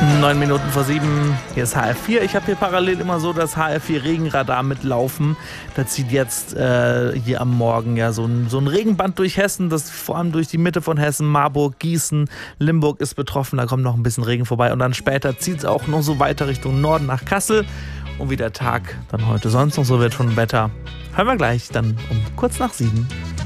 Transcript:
9 Minuten vor 7, hier ist HR4. Ich habe hier parallel immer so das HR4 Regenradar mitlaufen. Da zieht jetzt hier am Morgen ja so ein Regenband durch Hessen, das vor allem durch die Mitte von Hessen, Marburg, Gießen, Limburg ist betroffen, da kommt noch ein bisschen Regen vorbei. Und dann später zieht es auch noch so weiter Richtung Norden nach Kassel. Und wie der Tag dann heute sonst noch so wird von Wetter, hören wir gleich dann um kurz nach 7.